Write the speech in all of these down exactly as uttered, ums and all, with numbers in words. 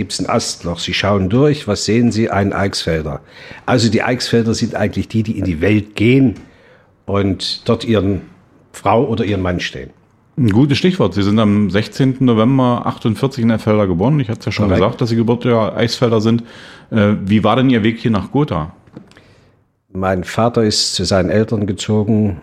gibt es ein Astloch. Sie schauen durch, was sehen Sie? Ein Eichsfelder. Also die Eichsfelder sind eigentlich die, die in die Welt gehen und dort ihren Frau oder ihren Mann stehen. Ein gutes Stichwort. Sie sind am sechzehnten November achtundvierzig in Eichsfelder geboren. Ich hatte es ja schon Korrekt. gesagt, dass Sie gebürtiger Eichsfelder sind. Wie war denn Ihr Weg hier nach Gotha? Mein Vater ist zu seinen Eltern gezogen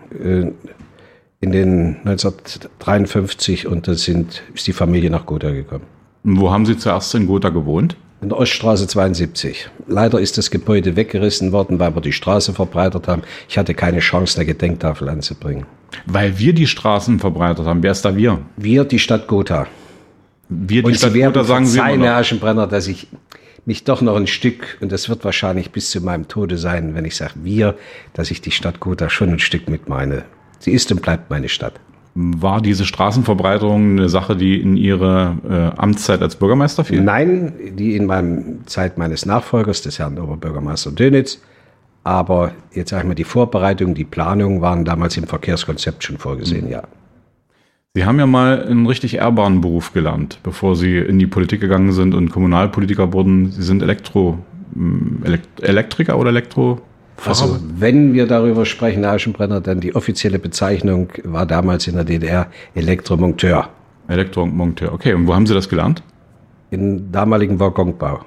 in den neunzehnhundertdreiundfünfzig und da sind, ist die Familie nach Gotha gekommen. Und wo haben Sie zuerst in Gotha gewohnt? In der Oststraße zweiundsiebzig. Leider ist das Gebäude weggerissen worden, weil wir die Straße verbreitert haben. Ich hatte keine Chance, eine Gedenktafel anzubringen. Weil wir die Straßen verbreitert haben. Wer ist da wir? Wir, die Stadt Gotha. Wir, die und Stadt Sie werden Gotha, sagen Sie verzeihen, immer Herr Aschenbrenner, dass ich mich doch noch ein Stück, und das wird wahrscheinlich bis zu meinem Tode sein, wenn ich sage wir, dass ich die Stadt Gotha schon ein Stück mit meine. Sie ist und bleibt meine Stadt. War diese Straßenverbreiterung eine Sache, die in Ihre äh, Amtszeit als Bürgermeister fiel? Nein, die in meiner Zeit meines Nachfolgers, des Herrn Oberbürgermeister Dönitz. Aber jetzt sage ich mal, die Vorbereitung, die Planung waren damals im Verkehrskonzept schon vorgesehen, mhm. ja. Sie haben ja mal einen richtig ehrbaren Beruf gelernt, bevor Sie in die Politik gegangen sind und Kommunalpolitiker wurden. Sie sind Elektro, Elekt- Elektriker oder Elektro? Also wenn wir darüber sprechen, Herr Aschenbrenner, dann die offizielle Bezeichnung war damals in der D D R Elektromonteur. Elektromonteur, okay. Und wo haben Sie das gelernt? Im damaligen Waggonbau.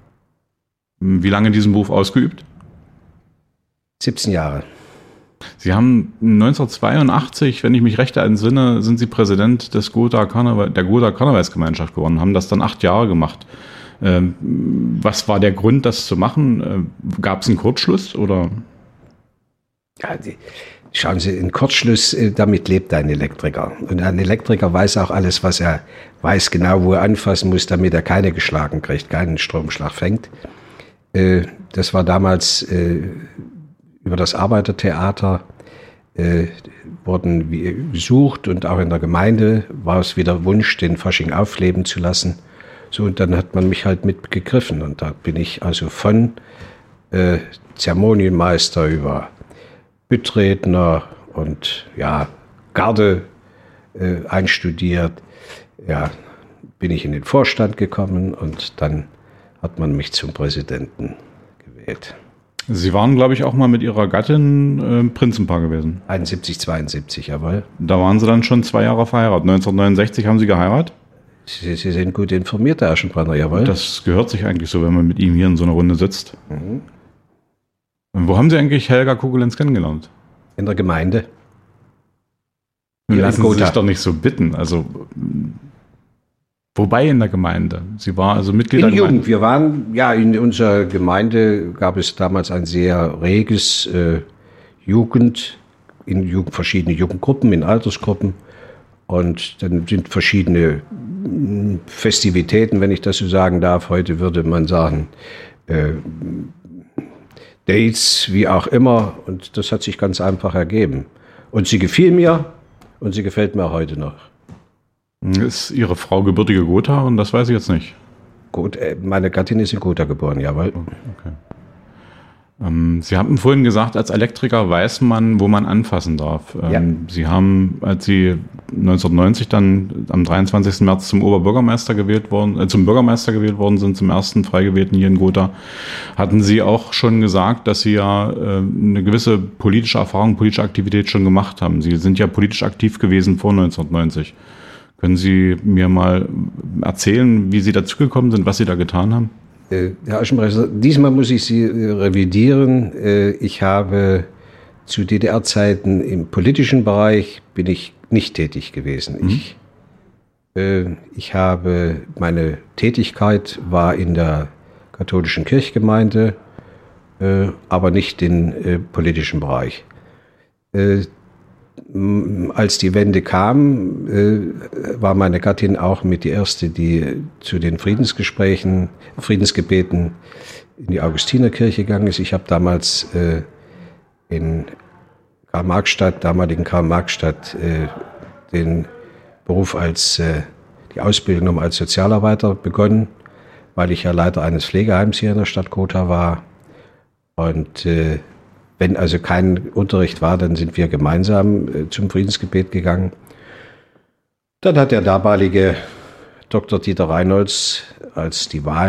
Wie lange diesen Beruf ausgeübt? siebzehn Jahre. Sie haben neunzehnhundertzweiundachtzig, wenn ich mich recht entsinne, sind Sie Präsident des Gotha Karneval, der Gotha Karnevalsgemeinschaft geworden, haben das dann acht Jahre gemacht. Ähm, was war der Grund, das zu machen? Äh, Gab es einen Kurzschluss oder? Ja, die, schauen Sie, ein Kurzschluss, äh, damit lebt ein Elektriker. Und ein Elektriker weiß auch alles, was er weiß, genau wo er anfassen muss, damit er keine geschlagen kriegt, keinen Stromschlag fängt. Äh, das war damals äh, über das Arbeitertheater äh, wurden wir gesucht und auch in der Gemeinde war es wieder Wunsch, den Fasching aufleben zu lassen. So, und dann hat man mich halt mitgegriffen und da bin ich also von äh, Zeremonienmeister über Bütredner und ja, Garde äh, einstudiert. Ja, bin ich in den Vorstand gekommen und dann hat man mich zum Präsidenten gewählt. Sie waren, glaube ich, auch mal mit Ihrer Gattin äh, Prinzenpaar gewesen. einundsiebzig, zweiundsiebzig, jawohl. Da waren Sie dann schon zwei Jahre verheiratet. neunzehnhundertneunundsechzig haben Sie geheiratet? Sie, Sie sind gut informiert, Herr Aschenbrenner, jawohl. Das gehört sich eigentlich so, wenn man mit ihm hier in so einer Runde sitzt. Mhm. Und wo haben Sie eigentlich Helga Kugelenz kennengelernt? In der Gemeinde. Nun lassen Sie sich doch nicht so bitten. Also, wobei in der Gemeinde? Sie war also Mitglied in der Jugend. Gemeinde? Wir waren, ja, in unserer Gemeinde gab es damals ein sehr reges äh, Jugend, in Jugend, verschiedene Jugendgruppen, in Altersgruppen. Und dann sind verschiedene Festivitäten, wenn ich das so sagen darf. Heute würde man sagen, äh, Dates, wie auch immer. Und das hat sich ganz einfach ergeben. Und sie gefiel mir und sie gefällt mir heute noch. Ist Ihre Frau gebürtige Gotha? Und das weiß ich jetzt nicht. Gut, meine Gattin ist in Gotha geboren, jawohl. Okay. Ähm, Sie haben vorhin gesagt, als Elektriker weiß man, wo man anfassen darf. Ähm, ja. Sie haben, als Sie neunzehnhundertneunzig dann am dreiundzwanzigsten März zum Oberbürgermeister gewählt worden, äh, zum Bürgermeister gewählt worden sind, zum ersten frei gewählten hier in Gotha, hatten Sie auch schon gesagt, dass Sie ja äh, eine gewisse politische Erfahrung, politische Aktivität schon gemacht haben. Sie sind ja politisch aktiv gewesen vor neunzehnhundertneunzig. Können Sie mir mal erzählen, wie Sie dazu gekommen sind, was Sie da getan haben? Herr Aschenbrenner, diesmal muss ich Sie revidieren. Ich habe zu D D R-Zeiten im politischen Bereich bin ich nicht tätig gewesen. Mhm. Ich, ich habe, meine Tätigkeit war in der katholischen Kirchgemeinde, aber nicht im politischen Bereich. Als die Wende kam, äh, war meine Gattin auch mit die erste, die zu den Friedensgesprächen, Friedensgebeten in die Augustinerkirche gegangen ist. Ich habe damals äh, in Karl-Marx-Stadt, damaligen Karl-Marx-Stadt, äh, den Beruf als, äh, die Ausbildung als Sozialarbeiter begonnen, weil ich ja Leiter eines Pflegeheims hier in der Stadt Gotha war. Und äh, wenn also kein Unterricht war, dann sind wir gemeinsam äh, zum Friedensgebet gegangen. Dann hat der damalige Doktor Dieter Reinholz, als die Wahl